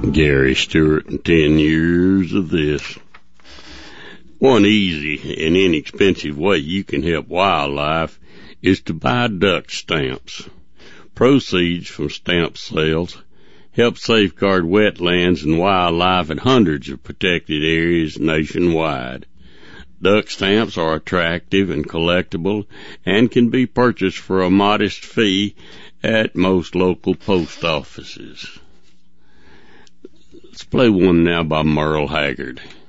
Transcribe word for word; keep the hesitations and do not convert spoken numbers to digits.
Gary Stewart and ten years of this. One easy and inexpensive way you can help wildlife is to buy duck stamps. Proceeds from stamp sales help safeguard wetlands and wildlife in hundreds of protected areas nationwide. Duck stamps are attractive and collectible and can be purchased for a modest fee at most local post offices. Let's play one now by Merle Haggard.